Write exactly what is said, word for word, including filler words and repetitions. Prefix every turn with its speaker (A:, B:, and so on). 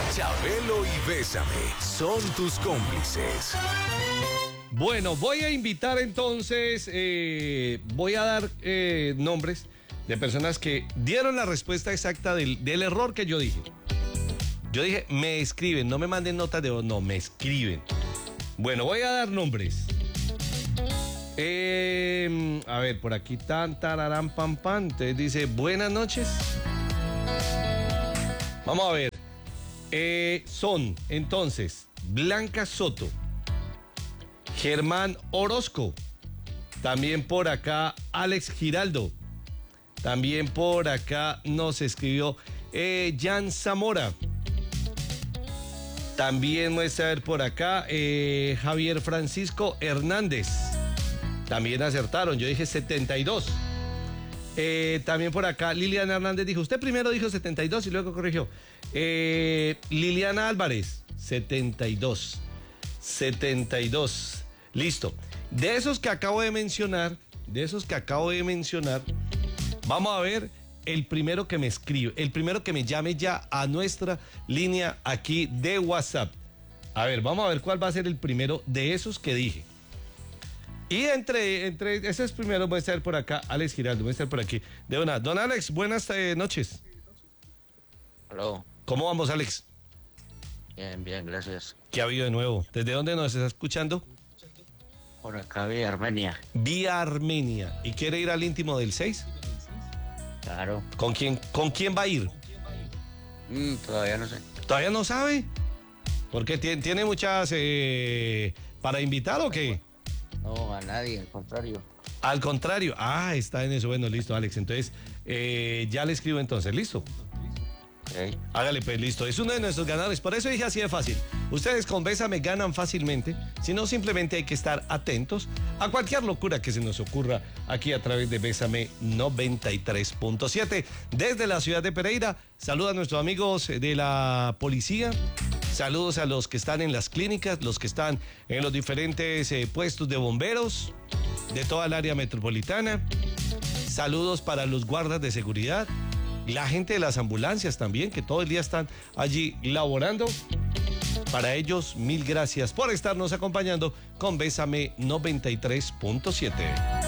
A: Chabelo y Bésame son tus cómplices.
B: Bueno, voy a invitar entonces, eh, voy a dar eh, nombres de personas que dieron la respuesta exacta del, del error que yo dije. Yo dije, me escriben, no me manden notas de voz, no, me escriben. Bueno, voy a dar nombres. Eh, a ver, por aquí tan, tararán, pam, pam. Entonces dice, buenas noches. Vamos a ver. Eh, son, entonces, Blanca Soto, Germán Orozco, también por acá Alex Giraldo, también por acá nos escribió eh, Jan Zamora, también muestra ver por acá eh, Javier Francisco Hernández, también acertaron, yo dije setenta y dos. Eh, también por acá Liliana Hernández dijo, usted primero dijo setenta y dos y luego corrigió. Eh, Liliana Álvarez, setenta y dos. setenta y dos. Listo. De esos que acabo de mencionar, de esos que acabo de mencionar, vamos a ver el primero que me escribe, el primero que me llame ya a nuestra línea aquí de WhatsApp. A ver, vamos a ver cuál va a ser el primero de esos que dije. Y entre, entre ese es primero, voy a estar por acá, Alex Giraldo, voy a estar por aquí. De una, don Alex, buenas eh, noches.
C: Aló.
B: ¿Cómo vamos, Alex?
C: Bien, bien, gracias.
B: ¿Qué ha habido de nuevo? ¿Desde dónde nos está escuchando?
C: Por acá vía Armenia.
B: Vía Armenia. ¿Y quiere ir al íntimo del seis?
C: Claro.
B: ¿Con quién, con quién va a ir?
C: Mm, todavía no sé.
B: ¿Todavía no sabe? ¿Porque tiene, tiene muchas eh, para invitar o qué?
C: No, a nadie, al contrario.
B: Al contrario. Ah, está en eso. Bueno, listo, Alex. Entonces, eh, ya le escribo entonces. ¿Listo?
C: Okay.
B: Hágale pues, listo. Es uno de nuestros ganadores. Por eso dije así de fácil. Ustedes con Bésame ganan fácilmente. Si no, simplemente hay que estar atentos a cualquier locura que se nos ocurra aquí a través de Bésame noventa y tres punto siete. Desde la ciudad de Pereira, saluda a nuestros amigos de la policía. Saludos a los que están en las clínicas, los que están en los diferentes eh, puestos de bomberos de toda el área metropolitana. Saludos para los guardas de seguridad. La gente de las ambulancias también, que todo el día están allí laborando. Para ellos, mil gracias por estarnos acompañando con Bésame noventa y tres punto siete.